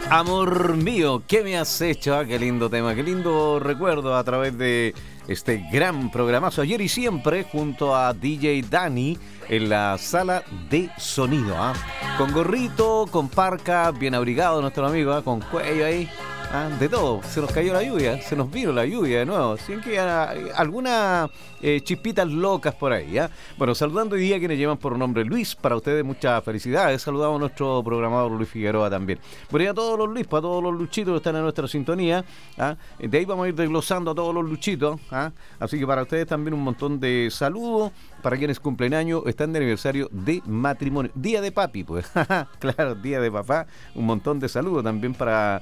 Amor mío, ¿qué me has hecho? Qué lindo tema, qué lindo recuerdo a través de este gran programazo. Ayer y siempre junto a DJ Dani en la sala de sonido. Con gorrito, con parca, bien abrigado nuestro amigo, con cuello ahí. De todo, se nos cayó la lluvia, se nos vino la lluvia de nuevo. Sin que algunas chispitas locas por ahí. Bueno, saludando hoy día a quienes llevan por nombre Luis, para ustedes muchas felicidades. Saludamos a nuestro programador Luis Figueroa también. Bueno, y a todos los Luis, para todos los luchitos que están en nuestra sintonía. De ahí vamos a ir desglosando a todos los luchitos. Así que para ustedes también un montón de saludos. Para quienes cumplen año, están de aniversario de matrimonio. Día de papi, pues. Claro, día de papá. Un montón de saludos también para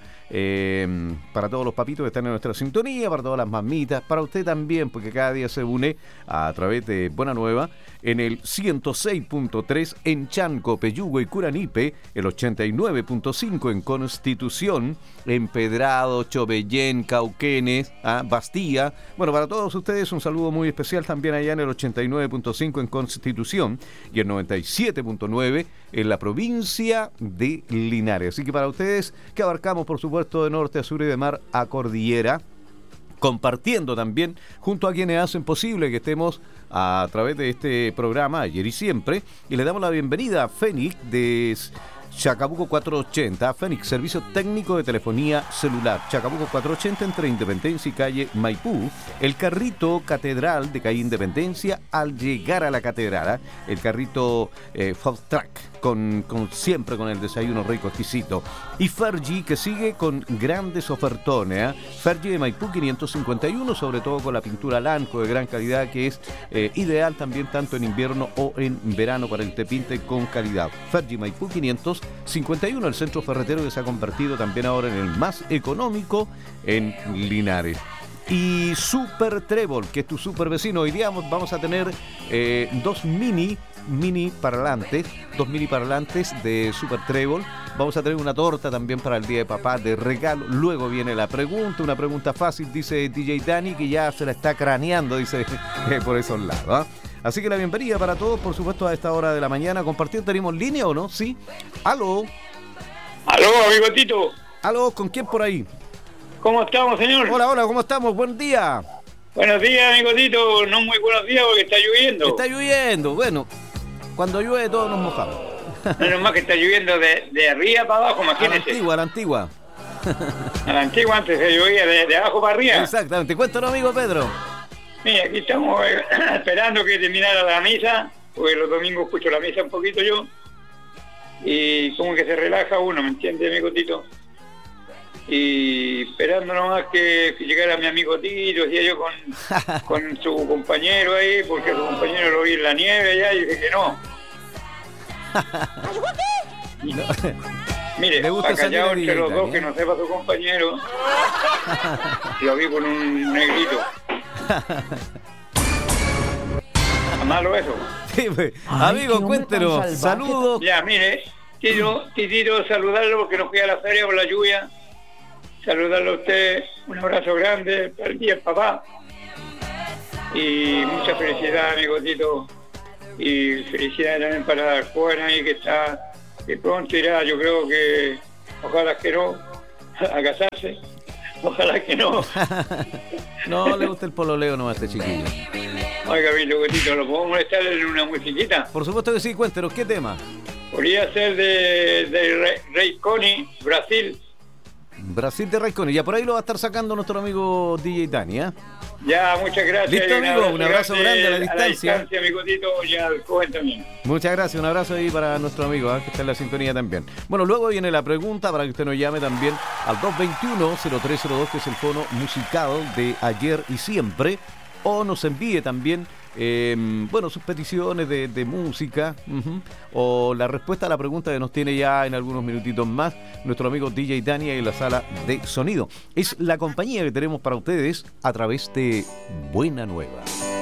todos los papitos que están en nuestra sintonía, para todas las mamitas, para usted también, porque cada día se une a través de Buena Nueva en el 106.3 en Chanco, Peyúgue y Curanipe, el 89.5 en Constitución, Empedrado, Chobellén, Cauquenes, Bastía. Bueno, para todos ustedes un saludo muy especial también allá en el 89.5 en Constitución y el 97.9 en la provincia de Linares. Así que para ustedes que abarcamos, por supuesto, de norte a sur y de mar a cordillera, compartiendo también junto a quienes hacen posible que estemos a través de este programa Ayer y Siempre, y le damos la bienvenida a Fénix de Chacabuco 480, Fénix, servicio técnico de telefonía celular. Chacabuco 480 entre Independencia y calle Maipú. El carrito catedral de calle Independencia al llegar a la catedral. El carrito Food Truck siempre con el desayuno rico, exquisito. Y Fergie, que sigue con grandes ofertones. Fergie de Maipú 551, sobre todo con la pintura Lanco de gran calidad, que es ideal también tanto en invierno o en verano para el te pinte con calidad. Fergie Maipú 551, el centro ferretero que se ha convertido también ahora en el más económico en Linares. Y Super Trébol, que es tu super vecino. Hoy día vamos a tener dos mini parlantes de Super Trébol. Vamos a tener una torta también para el Día de Papá de regalo. Luego viene la pregunta, una pregunta fácil, dice DJ Dani, que ya se la está craneando, dice, por esos lados. Así que la bienvenida para todos, por supuesto, a esta hora de la mañana. Compartir, ¿tenemos línea o no? Sí. ¿Aló? ¿Aló, amigo Tito? ¿Aló? ¿Con quién por ahí? ¿Cómo estamos, señor? Hola, ¿cómo estamos? Buen día. Buenos días, amigo Tito. No muy buenos días porque está lloviendo. Está lloviendo, bueno. Cuando llueve todos nos mojamos. Menos mal que está lloviendo de arriba para abajo, imagínese. A la antigua. A la antigua antes se llovía de abajo para arriba. Exactamente. Cuéntanos, amigo Pedro. Mira, aquí estamos esperando que terminara la misa, porque los domingos escucho la misa un poquito yo. Y como que se relaja uno, ¿me entiende, amigo Tito? Y esperando nomás que llegara mi amigo Tito, decía yo, con su compañero ahí, porque su compañero lo vi en la nieve allá y dije que no. Mire, está callado entre los dos, que no sepa su compañero. Lo vi con un negrito. ¿Está malo eso? Sí, pues. Amigo, cuéntenos, saludos. Ya, mire, Titito, saludarlo porque no fui a la feria por la lluvia. Saludarlo a usted, un abrazo grande para el día del papá. Y mucha felicidad, amigo Tito. Y felicidad también para Juan ahí que pronto irá, yo creo que, ojalá que no, a casarse. Ojalá que no. No le gusta el pololeo nomás a este chiquillo. Oiga, amigo Tito, ¿lo puedo molestar en una musiquita? Por supuesto que sí, cuéntenos, ¿qué tema? Podría ser de Rei Connie, Brasil. Brasil de Raikkonen, ya por ahí lo va a estar sacando nuestro amigo DJ Dani, Ya, muchas gracias. Listo, amigo, un abrazo grande a la distancia. Amigo Tito, y al joven también. Muchas gracias, un abrazo ahí para nuestro amigo, que está en la sintonía también. Bueno, luego viene la pregunta para que usted nos llame también al 221-0302, que es el fono musical de Ayer y Siempre, o nos envíe también sus peticiones de música, o la respuesta a la pregunta que nos tiene ya en algunos minutitos más nuestro amigo DJ Dani en la sala de sonido. Es la compañía que tenemos para ustedes a través de Buena Nueva.